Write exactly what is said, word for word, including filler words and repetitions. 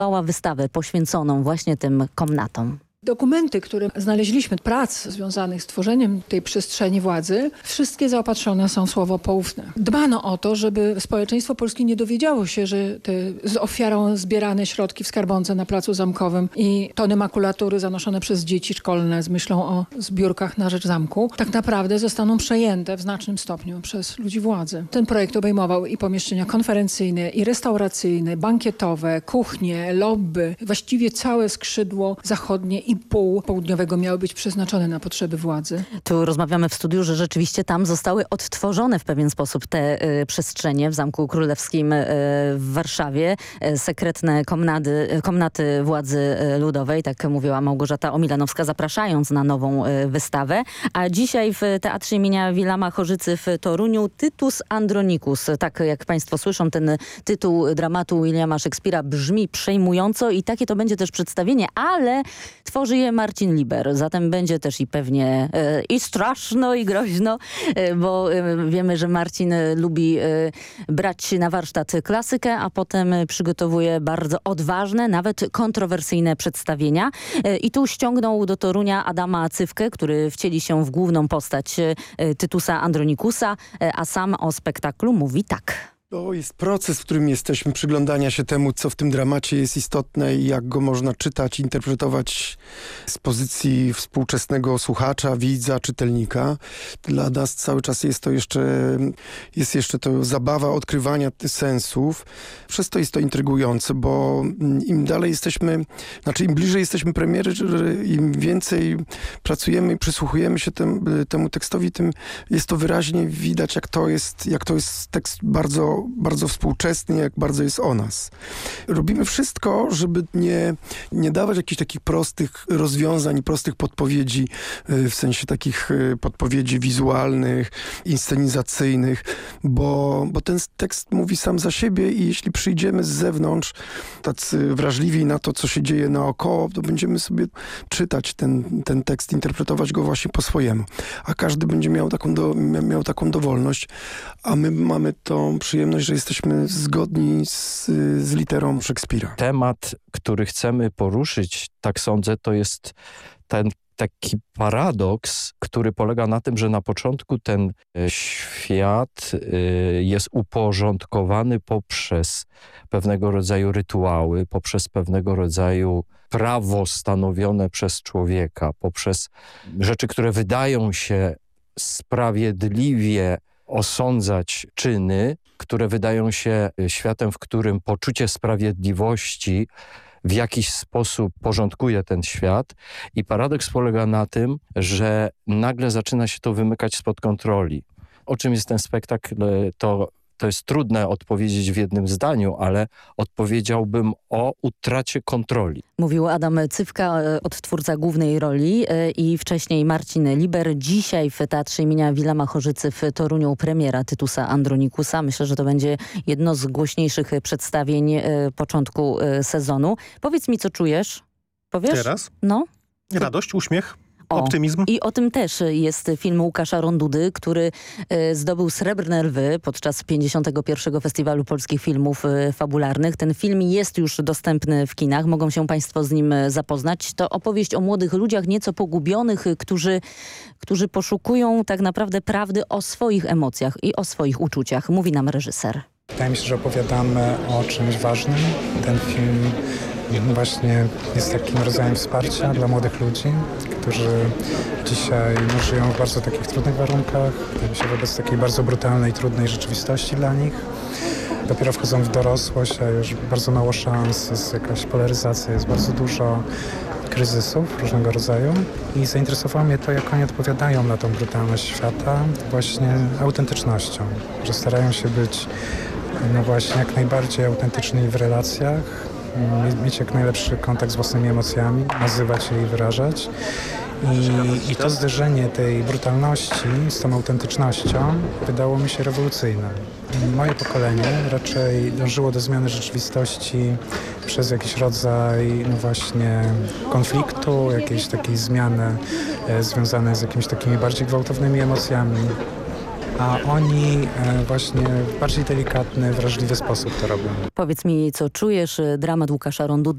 przygotowała wystawę poświęconą właśnie tym komnatom. Dokumenty, które znaleźliśmy, prac związanych z tworzeniem tej przestrzeni władzy, wszystkie zaopatrzone są w słowo poufne. Dbano o to, żeby społeczeństwo polskie nie dowiedziało się, że te z ofiarą zbierane środki w skarbonce na Placu Zamkowym i tony makulatury zanoszone przez dzieci szkolne z myślą o zbiórkach na rzecz zamku, tak naprawdę zostaną przejęte w znacznym stopniu przez ludzi władzy. Ten projekt obejmował i pomieszczenia konferencyjne, i restauracyjne, bankietowe, kuchnie, lobby. Właściwie całe skrzydło zachodnie i pół południowego miały być przeznaczone na potrzeby władzy. Tu rozmawiamy w studiu, że rzeczywiście tam zostały odtworzone w pewien sposób te y, przestrzenie w Zamku Królewskim y, w Warszawie. Y, sekretne komnaty, komnaty władzy y, ludowej, tak mówiła Małgorzata Omilanowska, zapraszając na nową y, wystawę. A dzisiaj w Teatrze imienia Wilama Chorzycy w Toruniu Tytus Andronicus. Tak jak państwo słyszą, ten tytuł dramatu Williama Szekspira brzmi przejmująco i takie to będzie też przedstawienie, ale tworzy je Marcin Liber, zatem będzie też i pewnie e, i straszno, i groźno, e, bo e, wiemy, że Marcin e, lubi e, brać na warsztat klasykę, a potem przygotowuje bardzo odważne, nawet kontrowersyjne przedstawienia. E, I tu ściągnął do Torunia Adama Cywkę, który wcieli się w główną postać e, Tytusa Andronikusa, e, a sam o spektaklu mówi tak. To jest proces, w którym jesteśmy, przyglądania się temu, co w tym dramacie jest istotne i jak go można czytać, interpretować z pozycji współczesnego słuchacza, widza, czytelnika. Dla nas cały czas jest to jeszcze, jest jeszcze to zabawa odkrywania sensów. Przez to jest to intrygujące, bo im dalej jesteśmy, znaczy im bliżej jesteśmy premiery, im więcej pracujemy i przysłuchujemy się tem, temu tekstowi, tym jest to wyraźnie widać, jak to jest, jak to jest tekst bardzo bardzo współczesny, jak bardzo jest o nas. Robimy wszystko, żeby nie, nie dawać jakichś takich prostych rozwiązań, prostych podpowiedzi, w sensie takich podpowiedzi wizualnych, inscenizacyjnych, bo, bo ten tekst mówi sam za siebie i jeśli przyjdziemy z zewnątrz, tacy wrażliwi na to, co się dzieje naokoło, to będziemy sobie czytać ten, ten tekst, interpretować go właśnie po swojemu. A każdy będzie miał taką, do, miał taką dowolność, a my mamy tą przyjemność, że jesteśmy zgodni z, z literą Szekspira. Temat, który chcemy poruszyć, tak sądzę, to jest ten taki paradoks, który polega na tym, że na początku ten świat jest uporządkowany poprzez pewnego rodzaju rytuały, poprzez pewnego rodzaju prawo stanowione przez człowieka, poprzez rzeczy, które wydają się sprawiedliwie osądzać czyny, które wydają się światem, w którym poczucie sprawiedliwości w jakiś sposób porządkuje ten świat. I paradoks polega na tym, że nagle zaczyna się to wymykać spod kontroli. O czym jest ten spektakl, to, to jest trudne odpowiedzieć w jednym zdaniu, ale odpowiedziałbym o utracie kontroli. Mówił Adam Cywka, odtwórca głównej roli, i wcześniej Marcin Liber. Dzisiaj w Teatrze imienia Wilama Chorzycy w Toruniu premiera Tytusa Andronikusa. Myślę, że to będzie jedno z głośniejszych przedstawień początku sezonu. Powiedz mi, co czujesz? Powiesz? Teraz? No. Radość, uśmiech. O, optymizm. I o tym też jest film Łukasza Rondudy, który y, zdobył Srebrne Lwy podczas pięćdziesiątego pierwszego Festiwalu Polskich Filmów y, Fabularnych. Ten film jest już dostępny w kinach, mogą się państwo z nim zapoznać. To opowieść o młodych ludziach nieco pogubionych, którzy, którzy poszukują tak naprawdę prawdy o swoich emocjach i o swoich uczuciach. Mówi nam reżyser. Wydaje mi się, że opowiadamy o czymś ważnym. Ten film właśnie jest takim rodzajem wsparcia dla młodych ludzi, którzy dzisiaj no, żyją w bardzo takich trudnych warunkach, wydaje mi się, wobec takiej bardzo brutalnej, trudnej rzeczywistości dla nich. Dopiero wchodzą w dorosłość, a już bardzo mało szans, jest jakaś polaryzacja, jest bardzo dużo kryzysów różnego rodzaju i zainteresowało mnie to, jak oni odpowiadają na tą brutalność świata właśnie autentycznością, że starają się być no właśnie jak najbardziej autentyczni w relacjach, mieć jak najlepszy kontakt z własnymi emocjami, nazywać je i wyrażać. I, I to zderzenie tej brutalności z tą autentycznością wydało mi się rewolucyjne. Moje pokolenie raczej dążyło do zmiany rzeczywistości przez jakiś rodzaj no właśnie konfliktu, jakiejś takiej zmiany e, związanej z jakimiś takimi bardziej gwałtownymi emocjami. A oni e, właśnie w bardziej delikatny, wrażliwy sposób to robią. Powiedz mi, co czujesz? Dramat Łukasza Rondudy